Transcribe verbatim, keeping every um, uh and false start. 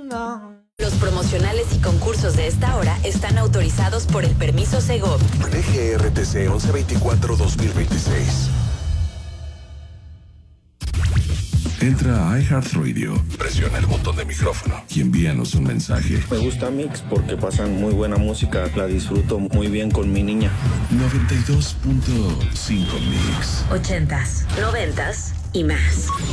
Los promocionales y concursos de esta hora están autorizados por el permiso Segov. D G R T C once veinticuatro dos mil veintiséis. Entra a iHeartRadio, presiona el botón de micrófono y envíanos un mensaje. Me gusta Mix porque pasan muy buena música, la disfruto muy bien con mi niña. noventa y dos punto cinco Mix. Ochentas, noventas y más.